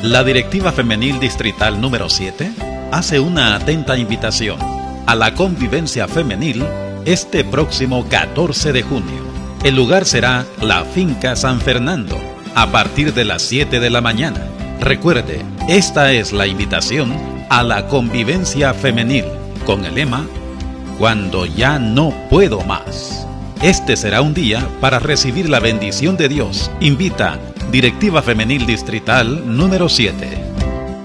La Directiva Femenil Distrital número 7 hace una atenta invitación a la convivencia femenil este próximo 14 de junio. El lugar será la Finca San Fernando, a partir de las 7 de la mañana. Recuerde, esta es la invitación a la convivencia femenil, con el lema Cuando ya no puedo más. Este será un día para recibir la bendición de Dios. Invita Directiva Femenil Distrital número 7.